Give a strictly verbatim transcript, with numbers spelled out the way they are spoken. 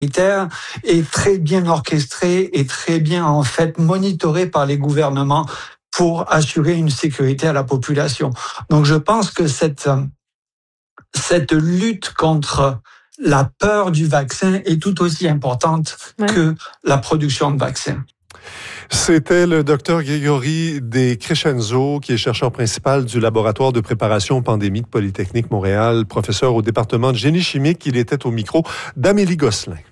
est très bien orchestrée et très bien en fait monitorée par les gouvernements pour assurer une sécurité à la population. Donc je pense que cette cette lutte contre la peur du vaccin est tout aussi importante ouais. que la production de vaccins. C'était le docteur Grégory Descrescenzo, qui est chercheur principal du laboratoire de préparation aux pandémies de Polytechnique Montréal, professeur au département de génie chimique. Il était au micro d'Amélie Gosselin.